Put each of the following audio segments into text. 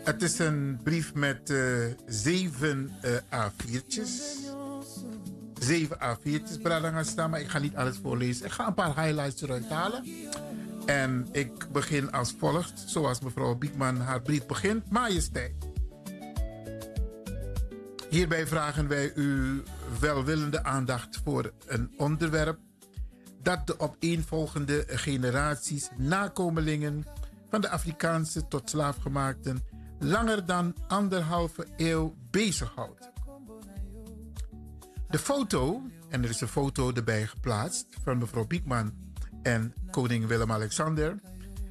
Het is een brief met 7 A4'tjes. 7 A4'tjes, Bradangasta, maar ik ga niet alles voorlezen. Ik ga een paar highlights eruit halen. En ik begin als volgt, zoals mevrouw Biekman haar brief begint. Majesteit. Hierbij vragen wij u welwillende aandacht voor een onderwerp dat de opeenvolgende generaties nakomelingen van de Afrikaanse tot slaafgemaakten langer dan 1,5 eeuw bezighoudt. De foto, en er is een foto erbij geplaatst van mevrouw Biekman en koning Willem-Alexander.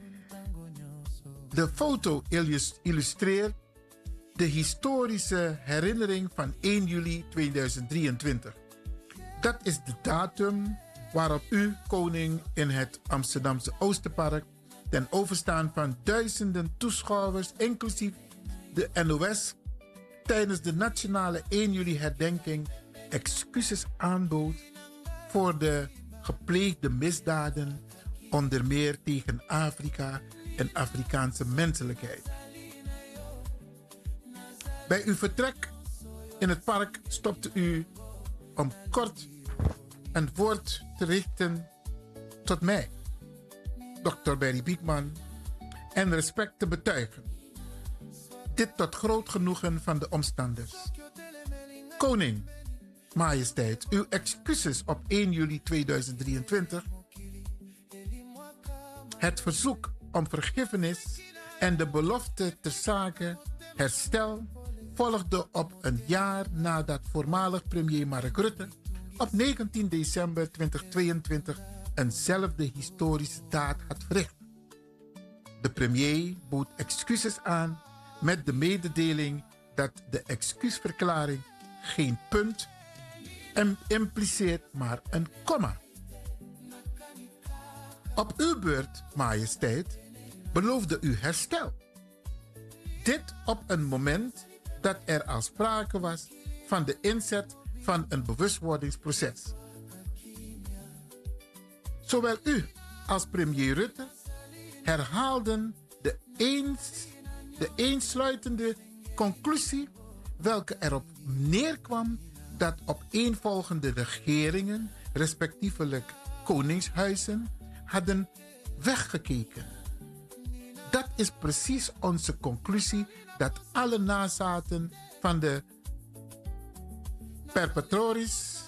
De foto illustreert de historische herinnering van 1 juli 2023. Dat is de datum waarop u, koning, in het Amsterdamse Oosterpark ten overstaan van duizenden toeschouwers, inclusief de NOS, tijdens de nationale 1 juli herdenking excuses aanbood voor de gepleegde misdaden, onder meer tegen Afrika en Afrikaanse menselijkheid. Bij uw vertrek in het park stopte u om kort een woord te richten tot mij, Dr. Barry Biekman, en respect te betuigen. Dit tot groot genoegen van de omstanders. Koning, majesteit, uw excuses op 1 juli 2023, het verzoek om vergiffenis en de belofte ter zake herstel volgde op een jaar nadat voormalig premier Mark Rutte op 19 december 2022 eenzelfde historische daad had verricht. De premier bood excuses aan met de mededeling dat de excuusverklaring geen punt impliceert, maar een komma. Op uw beurt, majesteit, beloofde u herstel. Dit op een moment dat er al sprake was van de inzet van een bewustwordingsproces. Zowel u als premier Rutte herhaalden de eensluitende conclusie welke erop neerkwam dat opeenvolgende regeringen, respectievelijk koningshuizen, hadden weggekeken. Dat is precies onze conclusie, dat alle nazaten van de perpetrators,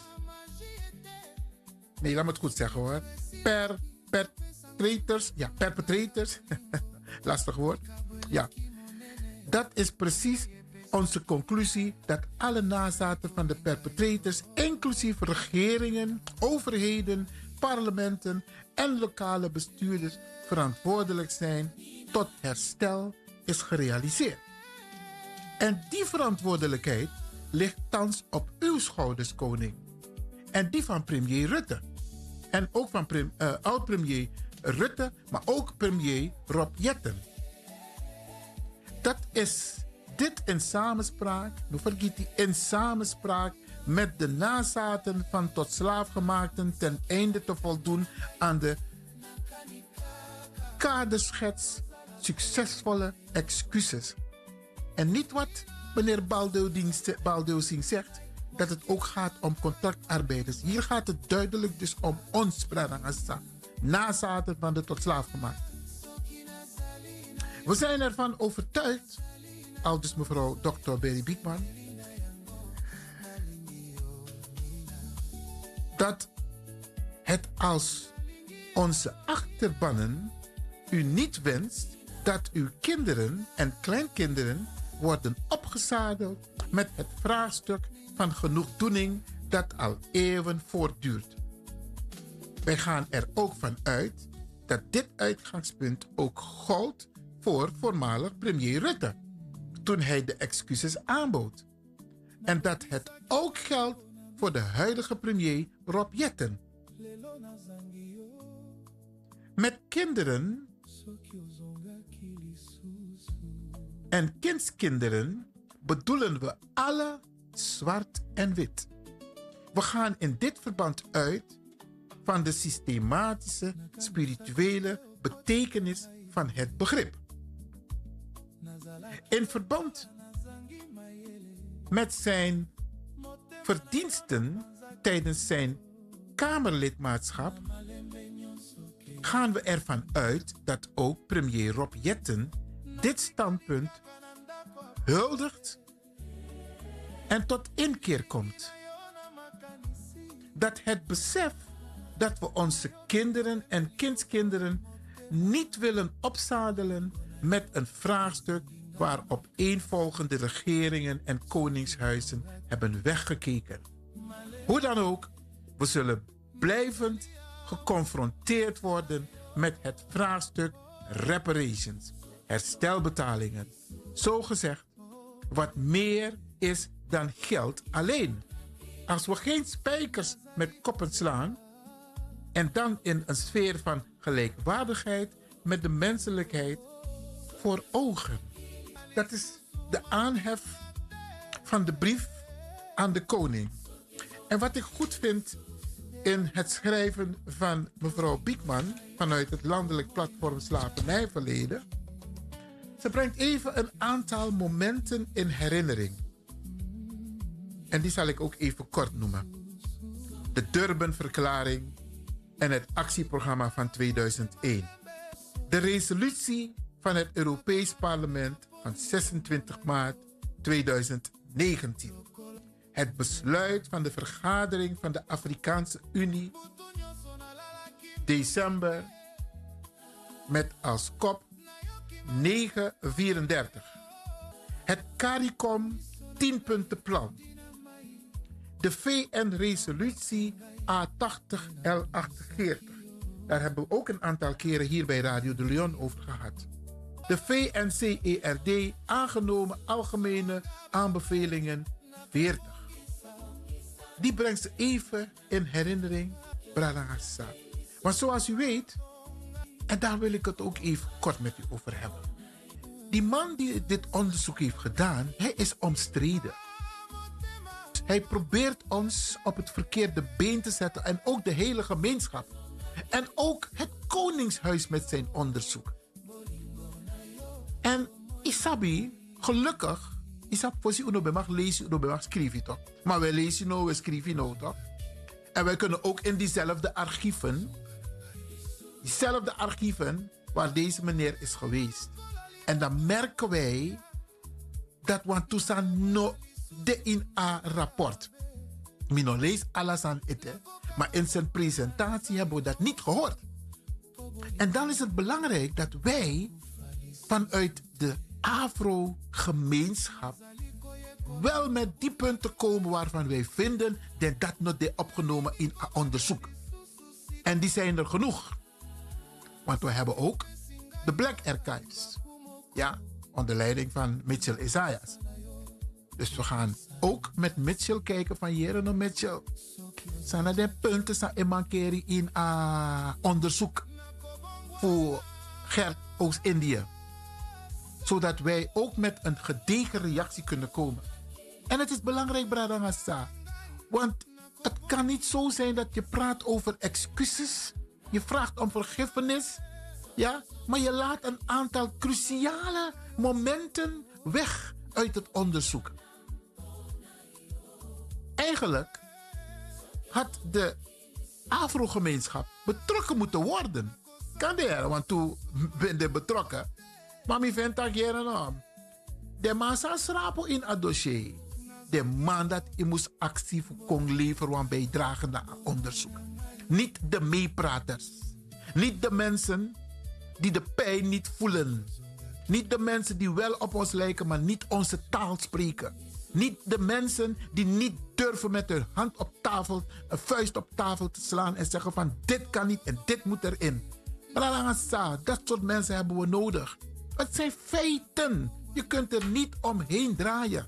nee, laat me het goed zeggen hoor, perpetrators, lastig woord, ja, dat is precies onze conclusie, dat alle nazaten van de perpetrators, inclusief regeringen, overheden, parlementen en lokale bestuurders, verantwoordelijk zijn tot herstel is gerealiseerd. En die verantwoordelijkheid ligt thans op uw schouders, koning. En die van premier Rutte. En ook van oud-premier Rutte, maar ook premier Rob Jetten. Dat is dit in samenspraak, in samenspraak met de nazaten van tot slaafgemaakten ten einde te voldoen aan de kaderschets succesvolle excuses. En niet wat meneer Baldewsing zegt, dat het ook gaat om contractarbeiders. Hier gaat het duidelijk dus om ons, Pranagasa, nazaten van de tot slaafgemaakten. We zijn ervan overtuigd, aldus mevrouw Dr. Barry Biekman, dat het als onze achterbannen u niet wenst dat uw kinderen en kleinkinderen worden opgezadeld met het vraagstuk van genoegdoening dat al eeuwen voortduurt. Wij gaan er ook van uit dat dit uitgangspunt ook gold voor voormalig premier Rutte, toen hij de excuses aanbood. En dat het ook geldt voor de huidige premier Rob Jetten. Met kinderen en kindskinderen bedoelen we alle zwart en wit. We gaan in dit verband uit van de systematische spirituele betekenis van het begrip. In verband met zijn verdiensten tijdens zijn Kamerlidmaatschap gaan we ervan uit dat ook premier Rob Jetten dit standpunt huldigt en tot inkeer komt. Dat het besef dat we onze kinderen en kindskinderen niet willen opzadelen met een vraagstuk waarop eenvolgende regeringen en koningshuizen hebben weggekeken. Hoe dan ook, we zullen blijvend geconfronteerd worden met het vraagstuk reparations, herstelbetalingen. Zo gezegd, wat meer is dan geld alleen. Als we geen spijkers met koppen slaan en dan in een sfeer van gelijkwaardigheid met de menselijkheid voor ogen. Dat is de aanhef van de brief aan de koning. En wat ik goed vind in het schrijven van mevrouw Biekman vanuit het landelijk platform Slavernijverleden. Ze brengt even een aantal momenten in herinnering. En die zal ik ook even kort noemen. De Durban-verklaring en het actieprogramma van 2001. De resolutie van het Europees Parlement van 26 maart 2019. Het besluit van de vergadering van de Afrikaanse Unie december met als kop 934. Het CARICOM 10-puntenplan. De VN-resolutie A80L48. Daar hebben we ook een aantal keren hier bij Radio de Leon over gehad. De VNCERD aangenomen algemene aanbevelingen 40. Die brengt ze even in herinnering, Bralangasa. Maar zoals u weet, en daar wil ik het ook even kort met u over hebben. Die man die dit onderzoek heeft gedaan, hij is omstreden. Hij probeert ons op het verkeerde been te zetten en ook de hele gemeenschap. En ook het koningshuis met zijn onderzoek. En Isabi, gelukkig, Isab voorzien uno bij mag lezen, uno bij mag schrijven toch. Maar wij lezen nou, we schrijven nou toch. En wij kunnen ook in diezelfde archieven waar deze meneer is geweest. En dan merken wij dat want toesan no de in a rapport. Mino lees alles aan eten, maar in zijn presentatie hebben we dat niet gehoord. En dan is het belangrijk dat wij vanuit de Afro-gemeenschap wel met die punten komen waarvan wij vinden dat dat nog de opgenomen in een onderzoek. En die zijn er genoeg. Want we hebben ook de Black Archives. Ja, onder leiding van Mitchell Isaias. Dus we gaan ook met Mitchell kijken van Jeren Mitchell. Zijn er de punten zijn emankeren in onderzoek voor Gert Oost-Indië. Zodat wij ook met een gedegen reactie kunnen komen. En het is belangrijk, Bradangasa. Want het kan niet zo zijn dat je praat over excuses. Je vraagt om vergiffenis. Ja, maar je laat een aantal cruciale momenten weg uit het onderzoek. Eigenlijk had de Afro-gemeenschap betrokken moeten worden. Kan de want toen ben je betrokken. Maar mi vindt dat jaren. De massa schrapen in het dossier. De man dat je moest actief kon leveren aan bijdragen naar onderzoek. Niet de meepraters. Niet de mensen die de pijn niet voelen. Niet de mensen die wel op ons lijken, maar niet onze taal spreken. Niet de mensen die niet durven met hun hand op tafel, een vuist op tafel te slaan en zeggen van dit kan niet en dit moet erin. Dat soort mensen hebben we nodig. Het zijn feiten. Je kunt er niet omheen draaien.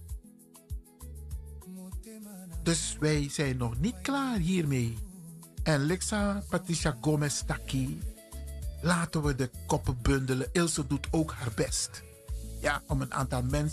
Dus wij zijn nog niet klaar hiermee. En Lexa Patricia Gomez Taki, laten we de koppen bundelen. Ilse doet ook haar best. Ja, om een aantal mensen